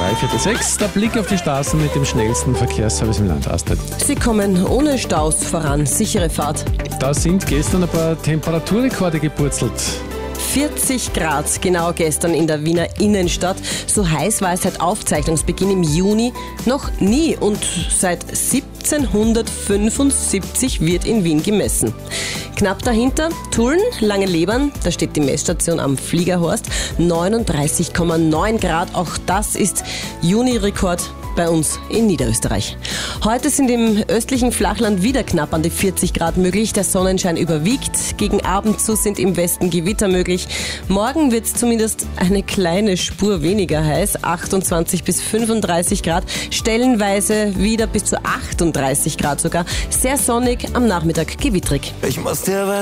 6. Der Blick auf die Straßen mit dem schnellsten Verkehrsservice im Land. Astrid. Sie kommen ohne Staus voran. Sichere Fahrt. Da sind gestern ein paar Temperaturrekorde gepurzelt. 40 Grad, genau gestern in der Wiener Innenstadt. So heiß war es seit Aufzeichnungsbeginn im Juni noch nie und seit 1775 wird in Wien gemessen. Knapp dahinter Tulln, Langenlebern, da steht die Messstation am Fliegerhorst, 39,9 Grad. Auch das ist Juni-Rekord bei uns in Niederösterreich. Heute sind im östlichen Flachland wieder knapp an die 40 Grad möglich. Der Sonnenschein überwiegt. Gegen Abend zu sind im Westen Gewitter möglich. Morgen wird es zumindest eine kleine Spur weniger heiß. 28 bis 35 Grad. Stellenweise wieder bis zu 38 Grad sogar. Sehr sonnig, am Nachmittag gewittrig. Ich muss dir was